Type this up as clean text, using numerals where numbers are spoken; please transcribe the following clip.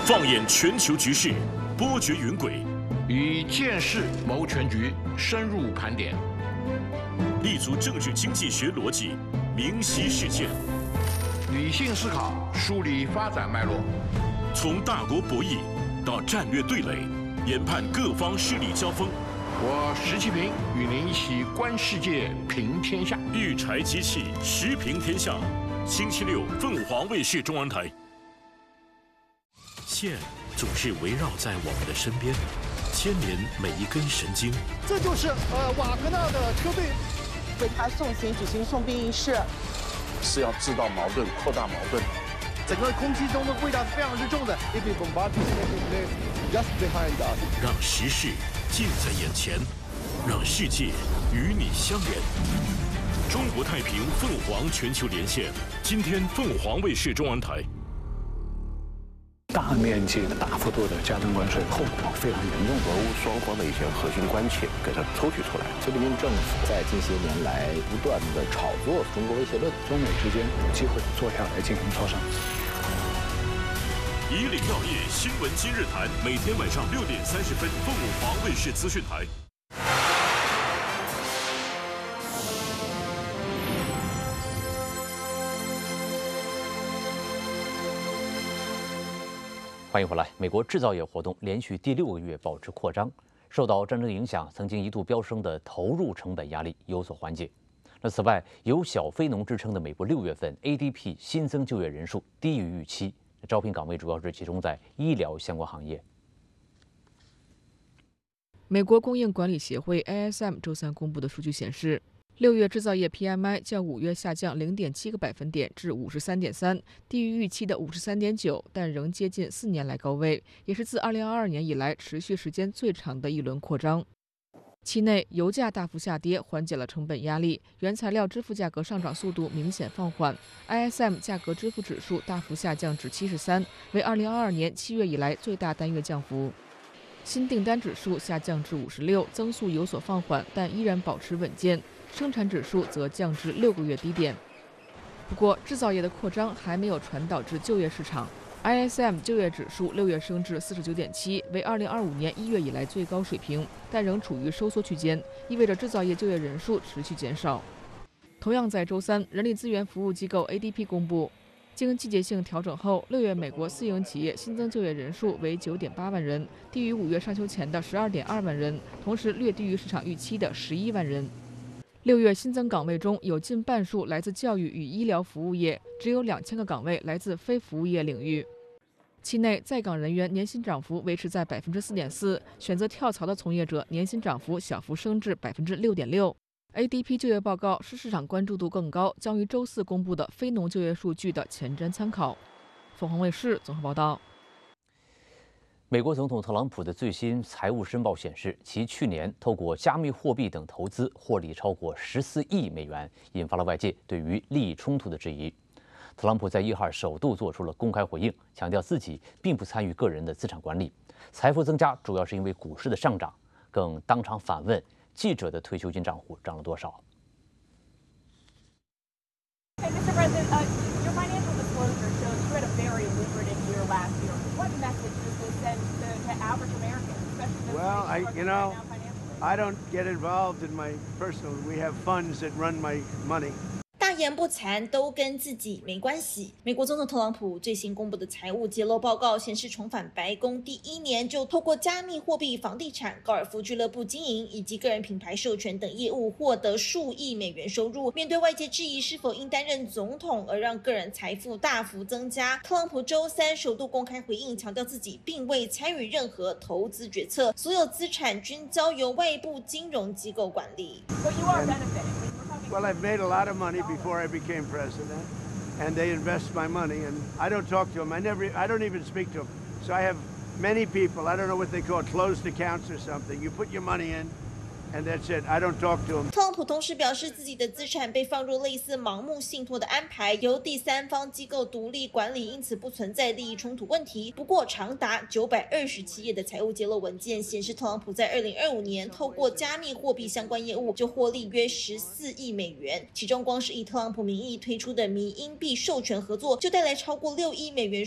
放眼全球局势，波谲云诡， 以见识谋全局，深入盘点， 立足政治经济学逻辑，明晰事件， 理性思考，梳理发展脉络， 从大国博弈到战略对垒，研判各方势力交锋。 我石其平与您一起观世界，评天下。 育才机器，时评天下。星期六，凤凰卫视中文台。线总是围绕在我们的身边，牵连每一根神经。 这就是瓦格纳的车队为他送行举行送殡仪式， 是要制造矛盾，扩大矛盾。 整个空气中的味道是非常之重的。 让时事近在眼前，让世界与你相连。中国太平凤凰全球连线，今天凤凰卫视中文台。 大面积的、大幅度的加征关税，后果非常严重。 俄乌双方的一些核心关切给它抽取出来。 习近平政府在近些年来不断的炒作中国威胁论， 中美之间有机会坐下来进行磋商。 以领要业，新闻今日谈，每天晚上6点30分，凤凰卫视资讯台。 欢迎回来。美国制造业活动连续第6个月保持扩张，受到战争影响，曾经一度飙升的投入成本压力有所缓解。那此外，有小非农之称的美国6月份 ADP 新增就业人数低于预期，招聘岗位主要是集中在医疗相关行业。 美国供应管理协会 ISM 周三公布的数据显示，6月制造业 PMI 较5月下降0.7个百分点至53.3，低于预期的53.9，但仍接近4年来高位，也是自2022年以来持续时间最长的一轮扩张。期内，油价大幅下跌，缓解了成本压力，原材料支付价格上涨速度明显放缓。ISM 价格支付指数大幅下降至73，为2022年7月以来最大单月降幅。新订单指数下降至56，增速有所放缓，但依然保持稳健。生产指数则降至6个月低点。不过，制造业的扩张还没有传导至就业市场。ISM 就业指数6月升至49.7，为2025年1月以来最高水平，但仍处于收缩区间，意味着制造业就业人数持续减少。同样在周三，人力资源服务机构 ADP 公布，经季节性调整后，6月美国私营企业新增就业人数为9.8万人，低于5月上修前的12.2万人，同时略低于市场预期的11万人。6月新增岗位中有近半数来自教育与医疗服务业，只有2000个岗位来自非服务业领域。期内在岗人员年薪涨幅维持在4.4%，选择跳槽的从业者年薪涨幅小幅升至6.6%。ADP 就业报告是市场关注度更高，将于周四公布的非农就业数据的前瞻参考。凤凰卫视综合报道。 美国总统特朗普的最新财务申报显示，其去年透过加密货币等投资获利超过14亿美元，引发了外界对于利益冲突的质疑。特朗普在1号首度做出了公开回应，强调自己并不参与个人的资产管理，财富增加主要是因为股市的上涨，更当场反问记者的退休金账户涨了多少。 Hey, Mr. President, your financial disclosure shows you had a very lucrative year last year. What message does this send to average Americans, especially those Well, I don't get involved in my personal. We have funds that run my money. 大言不惭都跟自己没关系。美国总统特朗普最新公布的财务揭露报告显示，重返白宫第1年就透过加密货币、房地产、高尔夫俱乐部经营以及个人品牌授权等业务获得数亿美元收入。面对外界质疑是否因担任总统而让个人财富大幅增加，特朗普周三首度公开回应，强调自己并未参与任何投资决策，所有资产均交由外部金融机构管理。 So you are benefiting. Well, I've made a lot of money before I became president, and they invest my money, and I don't talk to them. I don't even speak to them. So I have many people. I don't know what they call closed accounts or something. You put your money in, and that's it. I don't talk to them. 特朗普同时表示，自己的资产被放入类似盲目信托的安排，由第三方机构独立管理，因此不存在利益冲突问题。不过，长达927页的财务揭露文件显示，特朗普在2025年透过加密货币相关业务就获利约14亿美元，其中光是以特朗普名义推出的迷因币授权合作，就带来超过6亿美元